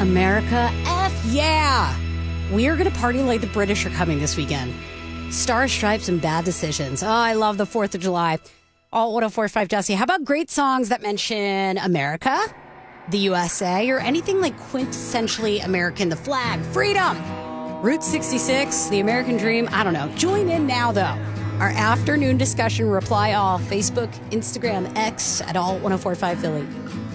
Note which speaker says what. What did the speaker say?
Speaker 1: America, F yeah! We are going to party like the British are coming this weekend. Star Stripes and Bad Decisions. Oh, I love the 4th of July. All 104.5 Dusty. How about great songs that mention America, the USA, or anything like quintessentially American? The flag, freedom, Route 66, the American dream. I don't know. Join in now, though. Our afternoon discussion, reply all, Facebook, Instagram, X at all 104.5 Philly.